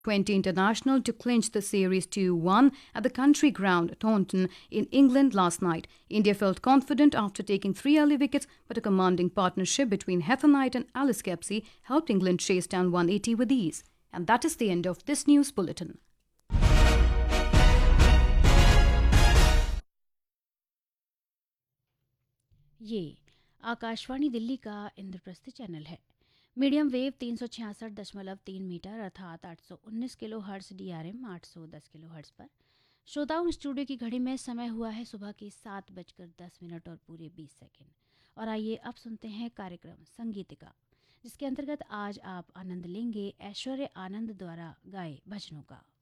T20 international to clinch the series 2-1 at the country ground Taunton in England last night. India felt confident after taking 3 early wickets, but a commanding partnership between Heather Knight and Alice Kepsey helped England chase down 180 with ease. And that is the end of this news bulletin. ये आकाशवाणी दिल्ली का Indraprastha channel है। Medium wave 366.3 metre अर्थात 819 kilo hertz DRM 810 kilo hertz पर। श्रोताओं, studio की घड़ी में समय हुआ है सुबह के 7:10 और पूरे 20 सेकंड। और आइए अब सुनते हैं कार्यक्रम संगीतिका, जिसके अंतर्गत आज आप आनंद लेंगे ऐश्वर्य आनंद द्वारा गाए भजनों का।